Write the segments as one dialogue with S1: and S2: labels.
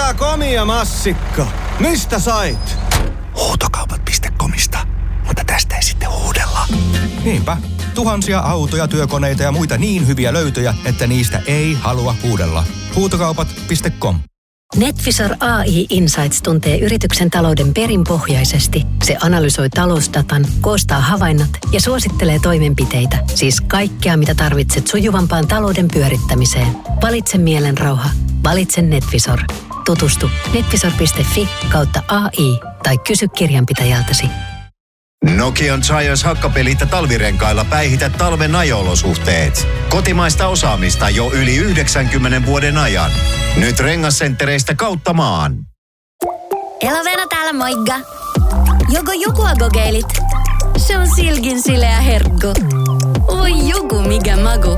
S1: Hyvä komia, Massikka. Mistä sait?
S2: Huutokaupat.comista. Mutta tästä ei sitten huudella.
S3: Niinpä. Tuhansia autoja, työkoneita ja muita niin hyviä löytöjä, että niistä ei halua huudella. Huutokaupat.com.
S4: NetVisor AI Insights tuntee yrityksen talouden perinpohjaisesti. Se analysoi talousdatan, koostaa havainnot ja suosittelee toimenpiteitä. Siis kaikkea, mitä tarvitset sujuvampaan talouden pyörittämiseen. Valitse mielenrauha. Valitse NetVisor. Tutustu netvisor.fi/AI tai kysy kirjanpitäjältäsi.
S5: Nokian Giants hakkapelit ja talvirenkailla päihitä talven ajo-olosuhteet. Kotimaista osaamista jo yli 90 vuoden ajan. Nyt rengasenttereistä kautta maan.
S6: Elovena täällä moikka. Joko jokua kokeilit? Se on silkin sileä herkku. Oi joku mikä maku.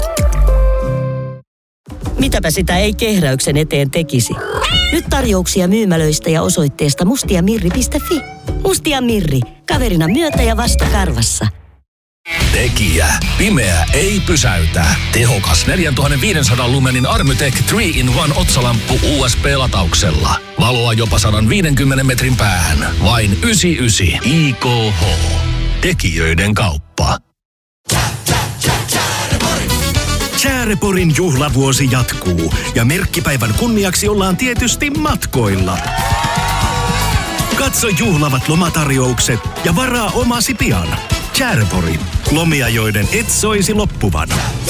S7: Mitäpä sitä ei kehräyksen eteen tekisi. Nyt tarjouksia myymälöistä ja osoitteesta mustiamirri.fi. Mustia Mirri. Kaverina myötä ja vastakarvassa.
S2: Tekijä. Pimeä ei pysäytä. Tehokas 4500 lumenin Armytech 3-in-1 otsalamppu USB-latauksella. Valoa jopa 150 metrin päähän. Vain 99 IKH. Tekijöiden kauppa.
S8: Chääreporin juhlavuosi jatkuu ja merkkipäivän kunniaksi ollaan tietysti matkoilla. Katso juhlavat lomatarjoukset ja varaa omasi pian. Chärepori. Lomia, joiden et soisi loppuvan.